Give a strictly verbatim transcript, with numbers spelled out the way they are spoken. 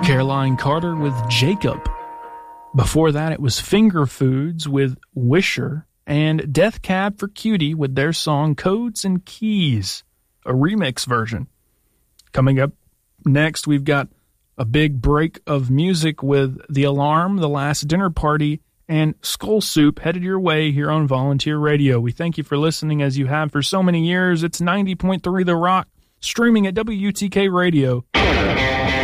Caroline Carter with Jacob. Before that, it was Finger Foods with Wisher, and Death Cab for Cutie with their song Codes and Keys, a remix version. Coming up next, we've got a big break of music with The Alarm, The Last Dinner Party, and Skull Soup headed your way here on Volunteer Radio. We thank you for listening as you have for so many years. It's ninety point three The Rock, streaming at W T K Radio.